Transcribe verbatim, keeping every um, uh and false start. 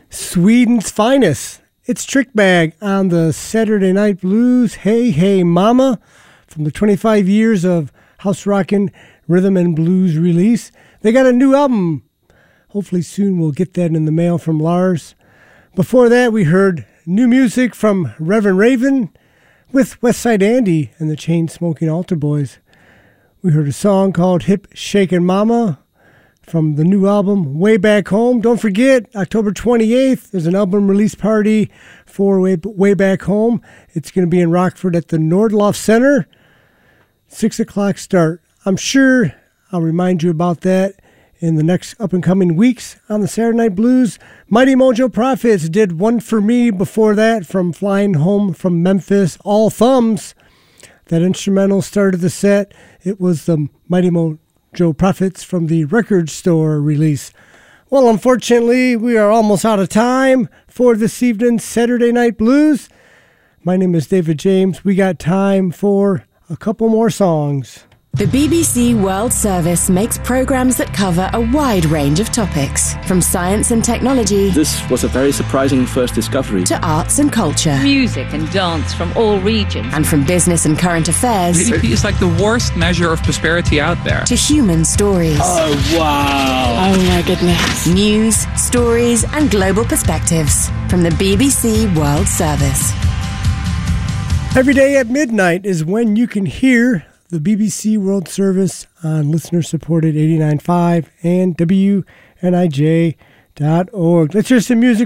Sweden's finest. It's Trick Bag on the Saturday Night Blues. Hey, hey, mama. From the twenty-five years of house rockin' rhythm and blues release. They got a new album. Hopefully soon we'll get that in the mail from Lars. Before that, we heard new music from Reverend Raven with Westside Andy and the Chain-Smoking Altar Boys. We heard a song called Hip Shakin' Mama from the new album Way Back Home. Don't forget, October twenty-eighth, there's an album release party for Way, Way Back Home. It's going to be in Rockford at the Nordlof Center. Six o'clock start. I'm sure I'll remind you about that in the next up-and-coming weeks on the Saturday Night Blues. Mighty Mojo Prophets did One For Me before that from Flying Home from Memphis. All Thumbs. That instrumental started the set. It was the Mighty Mojo Prophets from the Record Store release. Well, unfortunately, we are almost out of time for this evening's Saturday Night Blues. My name is David James. We got time for a couple more songs. The B B C World Service makes programs that cover a wide range of topics, from science and technology. This was a very surprising first discovery. To arts and culture. Music and dance from all regions. And from business and current affairs. G D P is like the worst measure of prosperity out there. To human stories. Oh, wow. Oh, my goodness. News, stories, and global perspectives from the B B C World Service. Every day at midnight is when you can hear the B B C World Service on listener-supported eighty-nine point five and W N I J dot org. Let's hear some music